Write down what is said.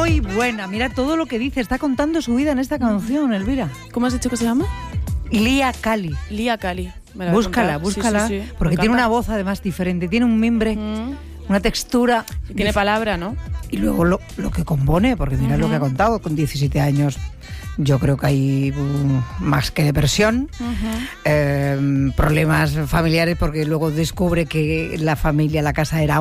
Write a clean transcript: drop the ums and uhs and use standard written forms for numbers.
muy buena. Mira todo lo que dice. Está contando su vida en esta canción, Elvira. ¿Cómo has dicho que se llama? Lía Cali. Lía Cali. Búscala, sí, porque tiene una voz además diferente. Tiene un mimbre, una textura. Y tiene palabra, ¿no? Y luego lo que compone, porque mira lo que ha contado con 17 años. Yo creo que hay más que depresión, problemas familiares, porque luego descubre que la familia, la casa era